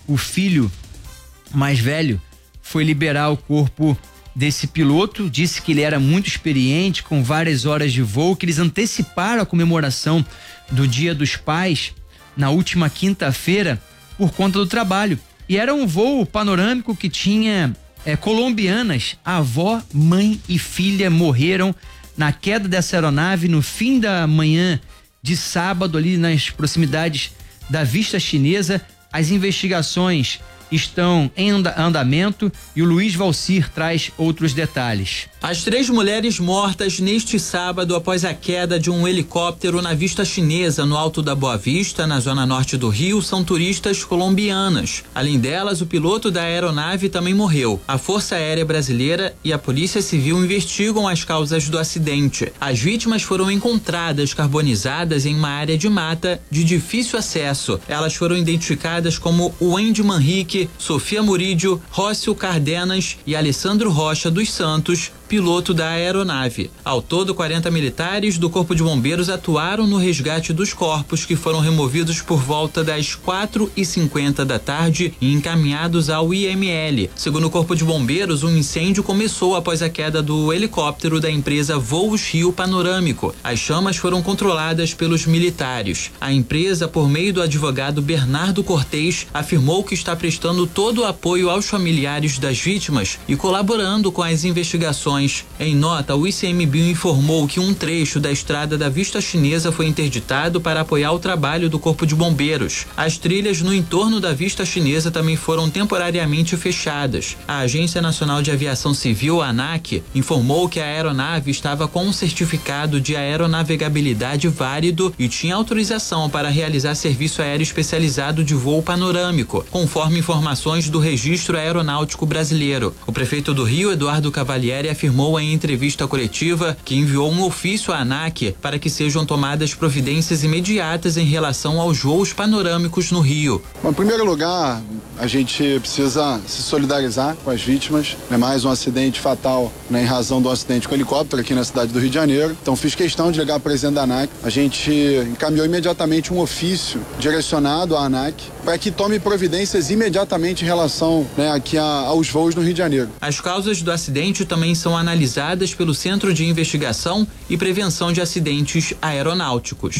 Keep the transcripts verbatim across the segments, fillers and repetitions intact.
o filho mais velho foi liberar o corpo desse piloto, disse que ele era muito experiente, com várias horas de voo, que eles anteciparam a comemoração do Dia dos Pais na última quinta-feira por conta do trabalho. E era um voo panorâmico que tinha é, colombianas. A avó, mãe e filha morreram na queda dessa aeronave no fim da manhã de sábado, ali nas proximidades da Vista Chinesa. As investigações estão em andamento e o Luiz Valcir traz outros detalhes. As três mulheres mortas neste sábado após a queda de um helicóptero na Vista Chinesa, no Alto da Boa Vista, na zona norte do Rio, são turistas colombianas. Além delas, o piloto da aeronave também morreu. A Força Aérea Brasileira e a Polícia Civil investigam as causas do acidente. As vítimas foram encontradas carbonizadas em uma área de mata de difícil acesso. Elas foram identificadas como Wendy Manrique, Sofia Murídio, Rócio Cardenas e Alessandro Rocha dos Santos, piloto da aeronave. Ao todo, quarenta militares do Corpo de Bombeiros atuaram no resgate dos corpos, que foram removidos por volta das quatro e cinquenta da tarde e encaminhados ao I M L. Segundo o Corpo de Bombeiros, um incêndio começou após a queda do helicóptero da empresa Voos Rio Panorâmico. As chamas foram controladas pelos militares. A empresa, por meio do advogado Bernardo Cortez, afirmou que está prestando todo o apoio aos familiares das vítimas e colaborando com as investigações. Em nota, o I C M B I O informou que um trecho da estrada da Vista Chinesa foi interditado para apoiar o trabalho do Corpo de Bombeiros. As trilhas no entorno da Vista Chinesa também foram temporariamente fechadas. A Agência Nacional de Aviação Civil, ANAC, informou que a aeronave estava com um certificado de aeronavegabilidade válido e tinha autorização para realizar serviço aéreo especializado de voo panorâmico, conforme informações do Registro Aeronáutico Brasileiro. O prefeito do Rio, Eduardo Cavalieri, afirmou em entrevista coletiva que enviou um ofício à ANAC para que sejam tomadas providências imediatas em relação aos voos panorâmicos no Rio. Bom, em primeiro lugar, a gente precisa se solidarizar com as vítimas. É mais um acidente fatal, né, em razão do acidente com helicóptero aqui na cidade do Rio de Janeiro. Então fiz questão de ligar para o presidente da ANAC. A gente encaminhou imediatamente um ofício direcionado à ANAC para que tome providências imediatamente em relação, né, aqui a, aos voos no Rio de Janeiro. As causas do acidente também são analisadas pelo Centro de Investigação e Prevenção de Acidentes Aeronáuticos.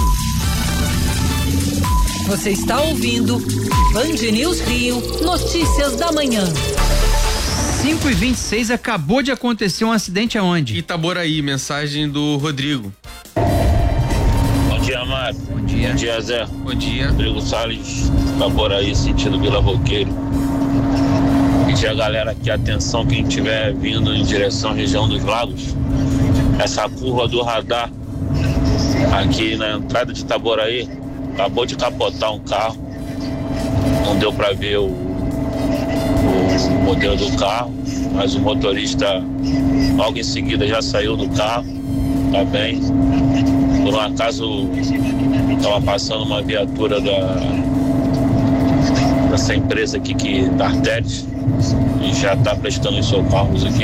Você está ouvindo Band News Rio, notícias da manhã. cinco e vinte e seis, acabou de acontecer um acidente aonde? Itaboraí, mensagem do Rodrigo. Bom dia, Mário. Bom dia. Bom dia, Zé. Bom dia. Rodrigo Salles, Itaboraí, sentido Vila Roqueiro. Pedir a galera aqui, atenção, quem estiver vindo em direção à região dos lagos, essa curva do radar aqui na entrada de Itaboraí, acabou de capotar um carro, não deu para ver o, o modelo do carro, mas o motorista logo em seguida já saiu do carro, tá bem. Por um acaso estava passando uma viatura da dessa empresa aqui que da Artéries e já está prestando os socorros aqui.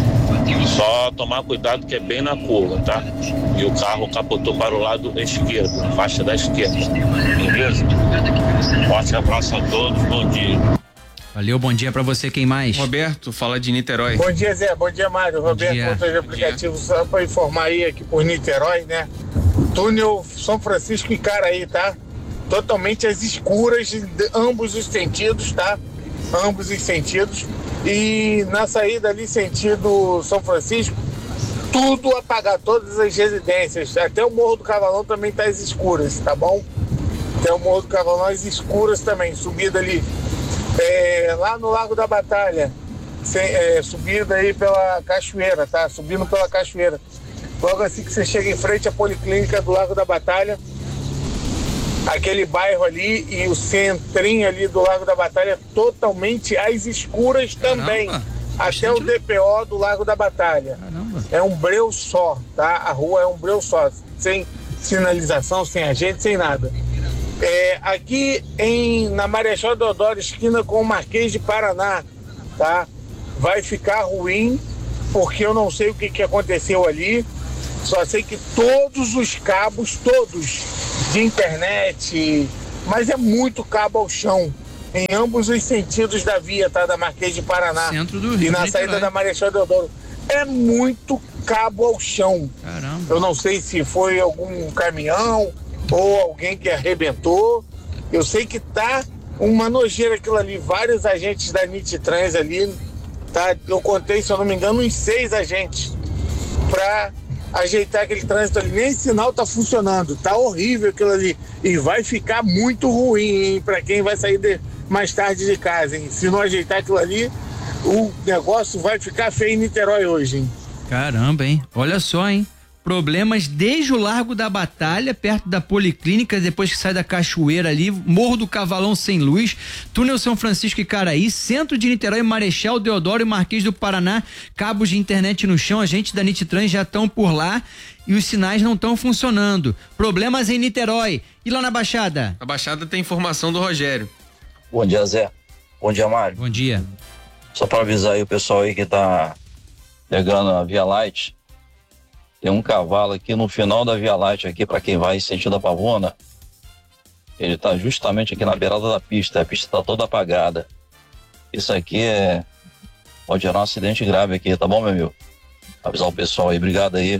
Só tomar cuidado que é bem na curva, tá? E o carro capotou para o lado esquerdo, na faixa da esquerda. Beleza? Forte abraço a todos, bom dia. Valeu, bom dia pra você, quem mais? Roberto, fala de Niterói. Bom dia, Zé, bom dia, Mário. Bom Roberto, dia. motor de aplicativo, só pra informar aí aqui por Niterói, né? Túnel São Francisco e Caraí, tá? Totalmente às escuras, de ambos os sentidos, tá? Ambos os sentidos. E na saída ali, sentido São Francisco, tudo apagado, todas as residências. Até o Morro do Cavalão também tá às escuras, tá bom? Até o Morro do Cavalão às escuras também. Subida ali, é, lá no Largo da Batalha. Sem, é, subida aí pela Cachoeira, tá? Subindo pela Cachoeira. Logo assim que você chega em frente à Policlínica do Largo da Batalha, aquele bairro ali e o centrinho ali do Largo da Batalha totalmente às escuras também. Caramba, até o D P O do Largo da Batalha. Caramba. É um breu só, tá? A rua é um breu só, sem sinalização, sem agente, sem nada. É, aqui em, na Marechal Deodoro, esquina com o Marquês de Paraná, tá? Vai ficar ruim, porque eu não sei o que, que aconteceu ali. Só sei que todos os cabos, todos, de internet, mas é muito cabo ao chão, em ambos os sentidos da via, tá? Da Marquês de Paraná. Centro do Rio e na de saída Niterói. da Marechal Deodoro. É muito cabo ao chão. Caramba. Eu não sei se foi algum caminhão ou alguém que arrebentou. Eu sei que tá uma nojeira aquilo ali. Vários agentes da Nititrans ali, tá? Eu contei, se eu não me engano, uns seis agentes pra ajeitar aquele trânsito ali. Nem sinal tá funcionando. Tá horrível aquilo ali. E vai ficar muito ruim, hein, pra quem vai sair de, mais tarde de casa, hein? Se não ajeitar aquilo ali, o negócio vai ficar feio em Niterói hoje, hein? Caramba, hein? Olha só, hein? Problemas desde o Largo da Batalha, perto da Policlínica, depois que sai da Cachoeira ali, Morro do Cavalão sem luz, Túnel São Francisco e Caraí, Centro de Niterói, Marechal Deodoro e Marquês do Paraná, cabos de internet no chão, agentes da Nititrans já estão por lá e os sinais não estão funcionando. Problemas em Niterói. E lá na Baixada? A Baixada tem informação do Rogério. Bom dia, Zé. Bom dia, Mário. Bom dia. Só para avisar aí o pessoal aí que tá pegando a Via Light, tem um cavalo aqui no final da Via Light aqui para quem vai sentido a Pavona. Ele tá justamente aqui na beirada da pista, a pista tá toda apagada. Isso aqui é pode gerar um acidente grave aqui, tá bom, meu amigo? Avisar o pessoal aí, obrigado aí.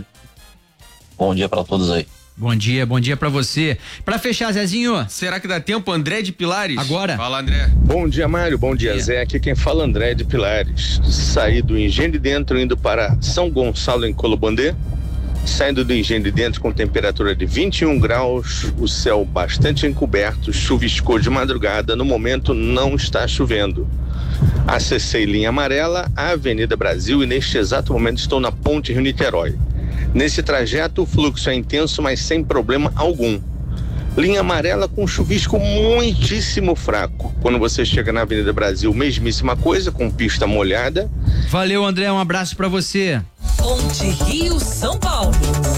Bom dia para todos aí. Bom dia, bom dia pra você. Pra fechar, Zezinho. Será que dá tempo, André de Pilares? Agora. Fala, André. Bom dia, Mário. Bom dia, dia. Zé. Aqui quem fala é André de Pilares. Saí do Engenho de Dentro indo para São Gonçalo, em Colobandê. Saindo do Engenho de Dentro com temperatura de vinte e um graus, o céu bastante encoberto, chuviscou de madrugada, no momento não está chovendo. Acessei linha amarela, a Avenida Brasil, e neste exato momento estou na Ponte Rio-Niterói. Nesse trajeto o fluxo é intenso, mas sem problema algum. Linha amarela com chuvisco muitíssimo fraco. Quando você chega na Avenida Brasil, mesmíssima coisa, com pista molhada. Valeu, André, um abraço pra você. Ponte Rio São Paulo.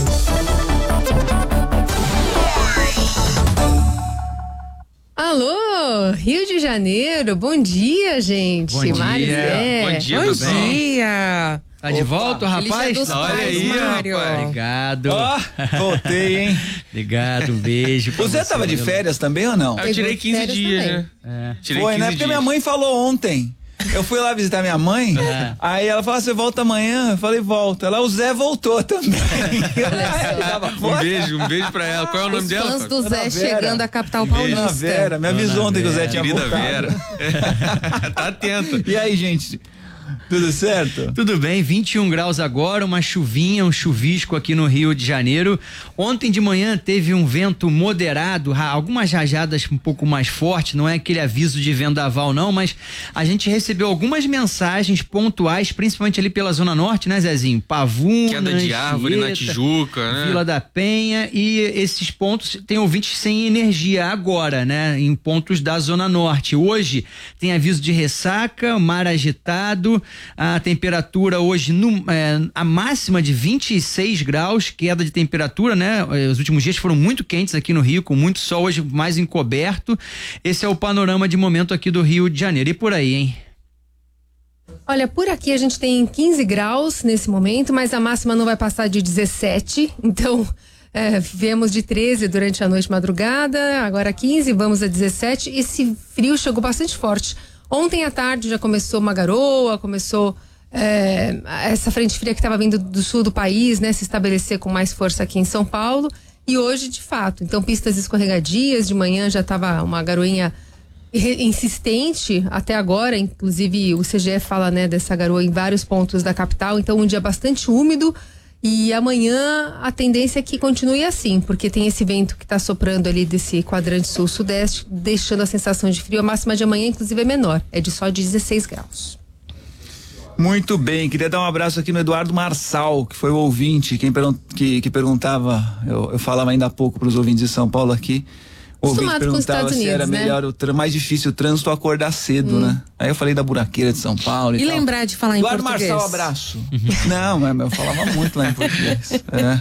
Alô, Rio de Janeiro, bom dia, gente. Bom dia. Marizé. Bom dia, Bom tudo bem? dia. Tá de volta, rapaz? Feliz Dia dos Olha Pais, aí, Mário. rapaz. Obrigado. Ó, voltei, hein? Obrigado, um beijo. pra O Zé você, tava de valeu. férias também ou não? Ah, eu tirei Pegou quinze férias dias, também. né? É. Tirei Foi, quinze né? Porque dias. minha mãe falou ontem. Eu fui lá visitar minha mãe, É. aí ela falou, você volta amanhã? Eu falei, volta. Ela, o Zé voltou também. Um beijo, um beijo pra ela. Qual é o nome Os dela? fãs Fábio? do Zé Dona Vera. chegando à capital Dona paulista. Vera, me avisou Dona ontem que o Zé Vera. tinha Querida voltado. Vera. Tá atenta. E aí, gente? Tudo certo? Tudo bem, vinte e um graus agora, uma chuvinha, um chuvisco aqui no Rio de Janeiro. Ontem de manhã teve um vento moderado, ra- algumas rajadas um pouco mais fortes, não é aquele aviso de vendaval não, mas a gente recebeu algumas mensagens pontuais, principalmente ali pela Zona Norte, né, Zezinho? Pavuna, Queda de árvore na Anchieta, Tijuca, né? Vila da Penha, e esses pontos tem ouvintes sem energia agora, né? Em pontos da Zona Norte. Hoje tem aviso de ressaca, mar agitado, a temperatura hoje no, é, a máxima de vinte e seis graus, queda de temperatura, né? Os últimos dias foram muito quentes aqui no Rio, com muito sol, hoje mais encoberto. Esse é o panorama de momento aqui do Rio de Janeiro. E por aí, hein? Olha, por aqui a gente tem quinze graus nesse momento, mas a máxima não vai passar de dezessete, então é, viemos de treze durante a noite e madrugada, agora quinze, vamos a dezessete. Esse frio chegou bastante forte. Ontem à tarde já começou uma garoa, começou é, essa frente fria que estava vindo do sul do país, né, se estabelecer com mais força aqui em São Paulo. E hoje, de fato, então pistas escorregadias, de manhã já estava uma garoinha insistente até agora, inclusive o C G E fala, né, dessa garoa em vários pontos da capital, então um dia bastante úmido. E amanhã a tendência é que continue assim, porque tem esse vento que está soprando ali desse quadrante sul-sudeste, deixando a sensação de frio. A máxima de amanhã, inclusive, é menor, é de só dezesseis graus. Muito bem, queria dar um abraço aqui no Eduardo Marçal, que foi o ouvinte, quem pergun- que, que perguntava, eu, eu falava ainda há pouco para os ouvintes de São Paulo aqui, o ouvinte Acostumado com os perguntava Estados se era Unidos, né? melhor, o tran- mais difícil o trânsito ou acordar cedo, Hum. né? Aí eu falei da buraqueira de São Paulo e, E tal. lembrar de falar em Eduardo português. Marçal, abraço. Não, mas eu falava muito lá em português.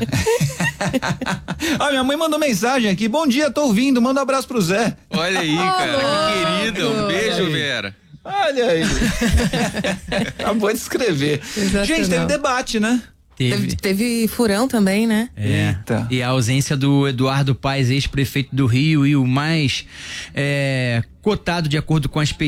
É. Ah, minha mãe mandou mensagem aqui, bom dia, tô ouvindo, manda um abraço pro Zé. Olha aí, cara, que querida. Um beijo, Vera. Olha aí. Acabou de escrever. Sensacional. Gente, teve debate, né? Teve, teve furão também, né? É. Eita. E a ausência do Eduardo Paes, ex-prefeito do Rio, e o mais é, cotado de acordo com as